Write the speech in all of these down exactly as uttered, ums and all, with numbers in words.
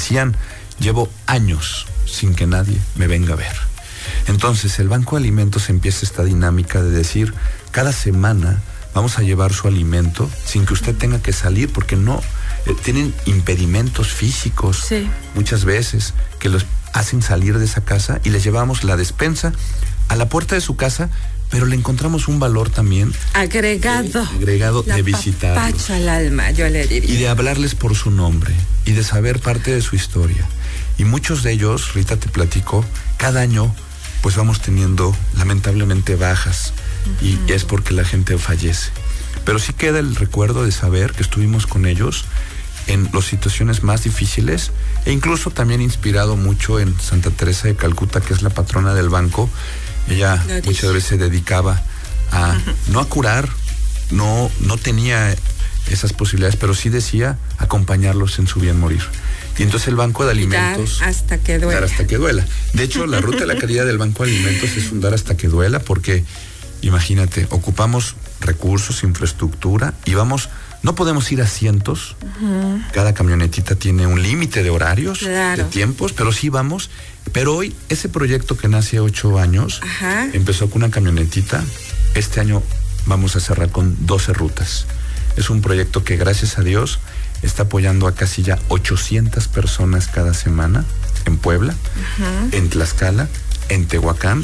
decían, llevo años sin que nadie me venga a ver. Entonces el Banco de Alimentos empieza esta dinámica de decir, cada semana vamos a llevar su alimento sin que usted tenga que salir, porque no, eh, tienen impedimentos físicos, sí, muchas veces, que los hacen salir de esa casa, y les llevamos la despensa a la puerta de su casa, pero le encontramos un valor también agregado, eh, agregado de visitarlos, pacho al alma, yo le diría, y de hablarles por su nombre y de saber parte de su historia. Y muchos de ellos, Rita, te platico, cada año pues vamos teniendo lamentablemente bajas, uh-huh, y es porque la gente fallece, pero sí queda el recuerdo de saber que estuvimos con ellos en las situaciones más difíciles, e incluso también inspirado mucho en Santa Teresa de Calcuta, que es la patrona del banco. Ella muchas veces se dedicaba a, uh-huh, no a curar, no, no tenía esas posibilidades, pero sí decía acompañarlos en su bien morir. Y entonces el Banco de Alimentos... Dar hasta que duela. Dar hasta que duela. De hecho, la ruta de la caridad del Banco de Alimentos es un dar hasta que duela, porque, imagínate, ocupamos recursos, infraestructura, y vamos, no podemos ir a cientos. Uh-huh. Cada camionetita tiene un límite de horarios, claro, de tiempos, pero sí vamos. Pero hoy, ese proyecto que nace ocho años, uh-huh, empezó con una camionetita. Este año vamos a cerrar con doce rutas. Es un proyecto que, gracias a Dios, está apoyando a casi ya ochocientas personas cada semana en Puebla, uh-huh, en Tlaxcala, en Tehuacán,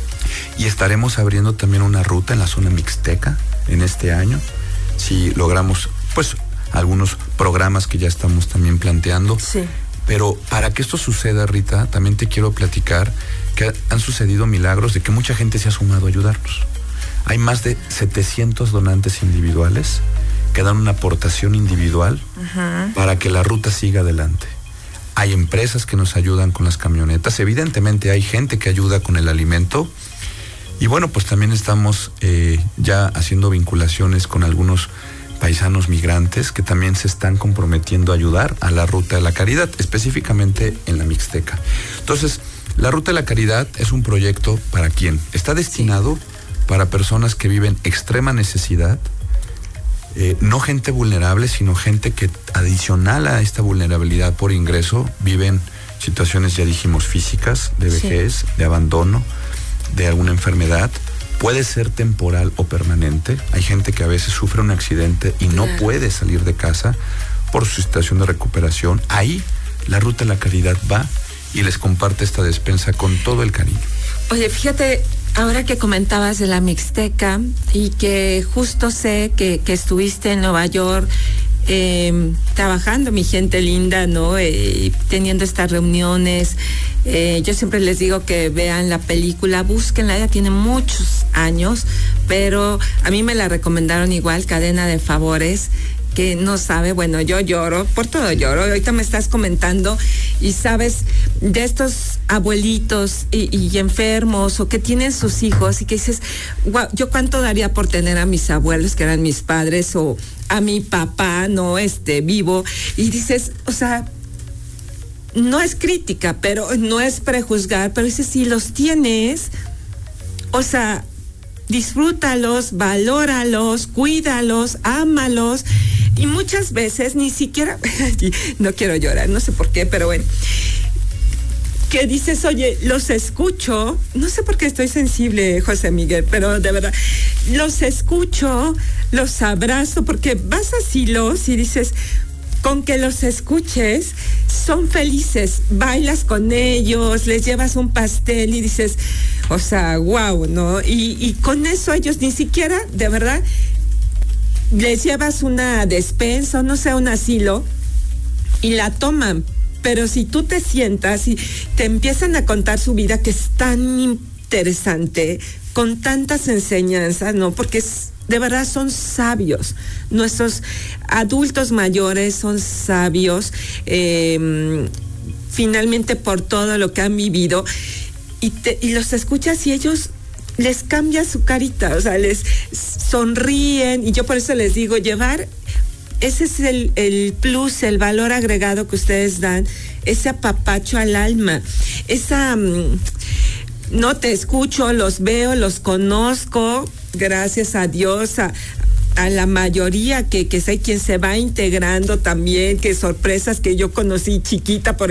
y estaremos abriendo también una ruta en la zona mixteca en este año, si logramos pues algunos programas que ya estamos también planteando. Sí. Pero para que esto suceda, Rita, también te quiero platicar que han sucedido milagros de que mucha gente se ha sumado a ayudarnos. Hay más de setecientos donantes individuales que dan una aportación individual, uh-huh, para que la ruta siga adelante. Hay empresas que nos ayudan con las camionetas, evidentemente hay gente que ayuda con el alimento, y bueno, pues también estamos eh, ya haciendo vinculaciones con algunos paisanos migrantes que también se están comprometiendo a ayudar a la Ruta de la Caridad, específicamente en la Mixteca. Entonces, la Ruta de la Caridad es un proyecto para quién está destinado, para personas que viven extrema necesidad, Eh, no gente vulnerable, sino gente que adicional a esta vulnerabilidad por ingreso viven situaciones, ya dijimos, físicas, de vejez, sí, de abandono, de alguna enfermedad. Puede ser temporal o permanente. Hay gente que a veces sufre un accidente y no, claro, puede salir de casa por su situación de recuperación. Ahí la Ruta de la Caridad va y les comparte esta despensa con todo el cariño. Oye, fíjate, ahora que comentabas de la Mixteca y que justo sé que, que estuviste en Nueva York eh, trabajando, mi gente linda, ¿no? Eh, teniendo estas reuniones. Eh, yo siempre les digo que vean la película, búsquenla, ya tiene muchos años, pero a mí me la recomendaron igual, Cadena de Favores, que no sabe, bueno, yo lloro, por todo lloro. Ahorita me estás comentando y sabes de estos abuelitos y, y enfermos o que tienen sus hijos y que dices, wow, yo cuánto daría por tener a mis abuelos que eran mis padres o a mi papá, no, este, vivo, y dices, o sea, no es crítica, pero no es prejuzgar, pero dices, si los tienes, o sea, disfrútalos, valóralos, cuídalos, ámalos. Y muchas veces ni siquiera, no quiero llorar, no sé por qué, pero bueno, que dices, oye, los escucho, no sé por qué estoy sensible, José Miguel, pero de verdad, los escucho, los abrazo, porque vas así los y dices, con que los escuches, son felices, bailas con ellos, les llevas un pastel y dices, o sea, wow, ¿no? Y, y con eso ellos ni siquiera, de verdad, les llevas una despensa, no sé, un asilo, y la toman. Pero si tú te sientas y te empiezan a contar su vida, que es tan interesante, con tantas enseñanzas, ¿no? Porque es, de verdad son sabios. Nuestros adultos mayores son sabios, eh, finalmente por todo lo que han vivido, y, te, y los escuchas y ellos les cambia su carita, o sea, les sonríen, y yo por eso les digo, llevar, ese es el, el plus, el valor agregado que ustedes dan, ese apapacho al alma, esa, um, no te escucho, los veo, los conozco, gracias a Dios, a, a la mayoría que, que sé quien se va integrando también, que sorpresas que yo conocí chiquita, por